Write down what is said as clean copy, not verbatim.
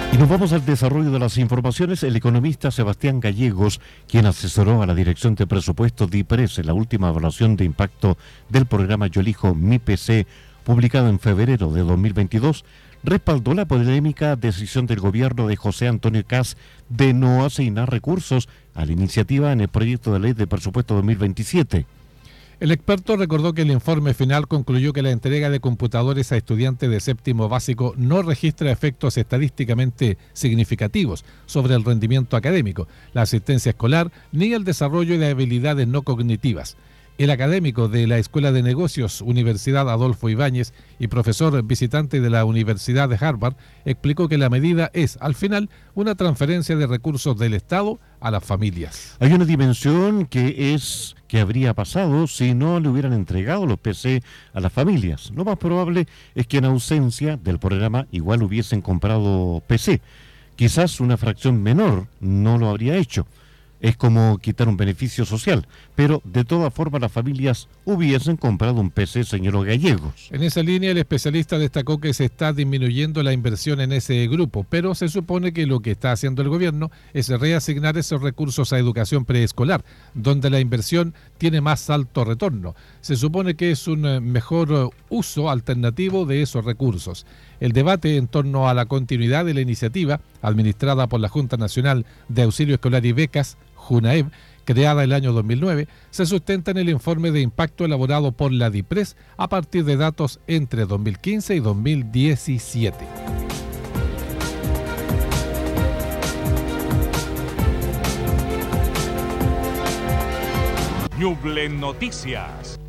Y nos vamos al desarrollo de las informaciones. El economista Sebastián Gallegos, quien asesoró a la Dirección de Presupuesto DIPRES en la última evaluación de impacto del programa Yo Elijo Mi PC, publicado en febrero de 2022, respaldó la polémica decisión del gobierno de José Antonio Kast de no asignar recursos a la iniciativa en el proyecto de ley de presupuesto 2027. El experto recordó que el informe final concluyó que la entrega de computadores a estudiantes de séptimo básico no registra efectos estadísticamente significativos sobre el rendimiento académico, la asistencia escolar ni el desarrollo de habilidades no cognitivas. El académico de la Escuela de Negocios, Universidad Adolfo Ibáñez, y profesor visitante de la Universidad de Harvard, explicó que la medida es, al final, una transferencia de recursos del Estado a las familias. Hay una dimensión que habría pasado si no le hubieran entregado los PC a las familias. Lo más probable es que en ausencia del programa igual hubiesen comprado PC. Quizás una fracción menor no lo habría hecho. Es como quitar un beneficio social, pero de todas formas las familias hubiesen comprado un PC, señor Gallegos. En esa línea, el especialista destacó que se está disminuyendo la inversión en ese grupo, pero se supone que lo que está haciendo el gobierno es reasignar esos recursos a educación preescolar, donde la inversión tiene más alto retorno. Se supone que es un mejor uso alternativo de esos recursos. El debate en torno a la continuidad de la iniciativa, administrada por la Junta Nacional de Auxilio Escolar y Becas, JUNAEB, creada el año 2009, se sustenta en el informe de impacto elaborado por la DIPRES a partir de datos entre 2015 y 2017. Ñuble Noticias.